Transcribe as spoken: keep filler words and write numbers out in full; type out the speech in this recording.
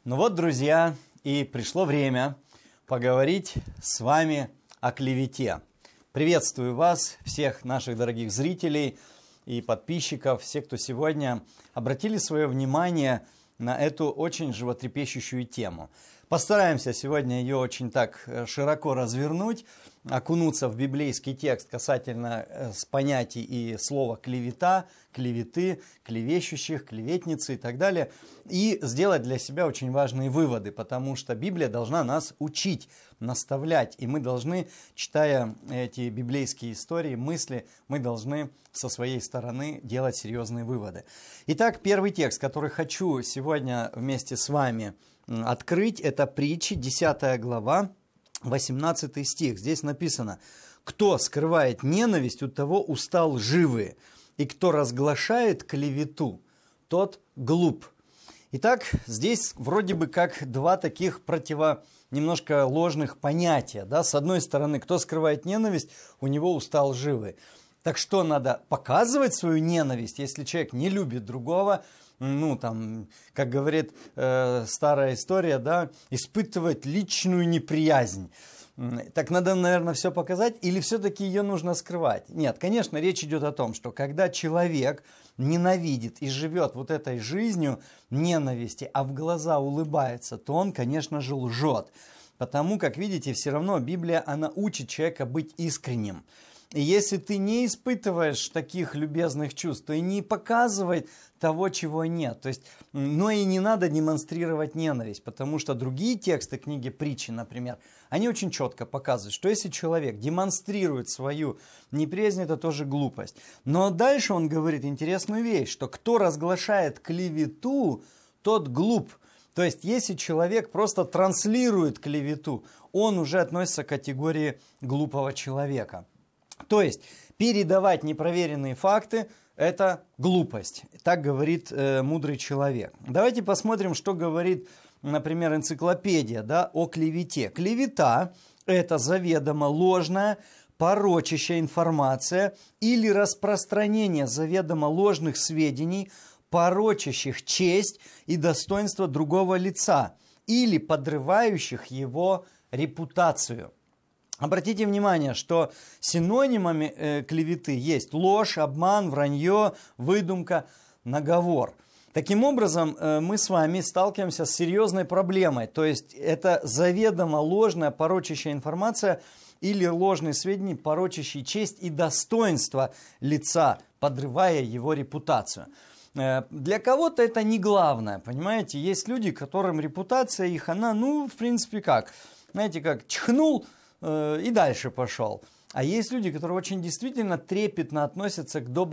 Ну вот, друзья, и пришло время поговорить с вами о клевете. Приветствую вас, всех наших дорогих зрителей и подписчиков, всех, кто сегодня обратили свое внимание на эту очень животрепещущую тему. Постараемся сегодня ее очень так широко развернуть, окунуться в библейский текст касательно с понятий и слова клевета, клеветы, клевещущих, клеветницы и так далее, и сделать для себя очень важные выводы, потому что Библия должна нас учить, наставлять, и мы должны, читая эти библейские истории, мысли, мы должны со своей стороны делать серьезные выводы. Итак, первый текст, который хочу сегодня вместе с вами открыть, это Притчи, десятая глава, восемнадцатый стих. Здесь написано: «Кто скрывает ненависть, у того уста лживые, и кто разглашает клевету, тот глуп». Итак, здесь вроде бы как два таких противо немножко ложных понятия. Да? С одной стороны, кто скрывает ненависть, у него уста лживые. Так что, надо показывать свою ненависть, если человек не любит другого, ну, там, как говорит э, старая история, да, испытывать личную неприязнь. Так надо, наверное, все показать, или все-таки ее нужно скрывать? Нет, конечно, речь идет о том, что когда человек ненавидит и живет вот этой жизнью ненависти, а в глаза улыбается, то он, конечно же, лжет. Потому, как видите, все равно Библия, она учит человека быть искренним. И если ты не испытываешь таких любезных чувств, то и не показывай того, чего нет. То есть, но и не надо демонстрировать ненависть, потому что другие тексты книги Притчи, например, они очень четко показывают, что если человек демонстрирует свою неприязнь, это тоже глупость. Но дальше он говорит интересную вещь, что кто разглашает клевету, тот глуп. То есть, если человек просто транслирует клевету, он уже относится к категории глупого человека. То есть, передавать непроверенные факты – это глупость. Так говорит э, мудрый человек. Давайте посмотрим, что говорит, например, энциклопедия, да, о клевете. Клевета – это заведомо ложная, порочащая информация или распространение заведомо ложных сведений, порочащих честь и достоинство другого лица или подрывающих его репутацию. Обратите внимание, что синонимами э, клеветы есть ложь, обман, вранье, выдумка, наговор. Таким образом, э, мы с вами сталкиваемся с серьезной проблемой. То есть это заведомо ложная, порочащая информация или ложные сведения, порочащие честь и достоинство лица, подрывая его репутацию. Э, для кого-то это не главное, понимаете? Есть люди, которым репутация их, она, ну, в принципе, как? Знаете, как чихнул и дальше пошел. А есть люди, которые очень действительно трепетно относятся к добрым